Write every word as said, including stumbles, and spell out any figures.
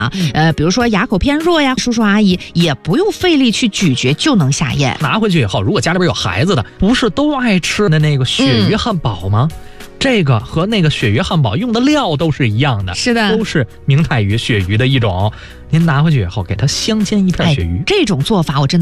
啊，呃，比如说牙口偏弱呀，叔叔阿姨也不用费力去咀嚼就能下咽。 拿回去以后，如果家里边有孩子的，不是都爱吃的那个鳕鱼汉堡吗？嗯，这个和那个鳕鱼汉堡用的料都是一样的， 是的， 都是明太鱼、鳕鱼的一种。您拿回去以后，给它香煎一片鳕鱼， 哎，这种做法我真的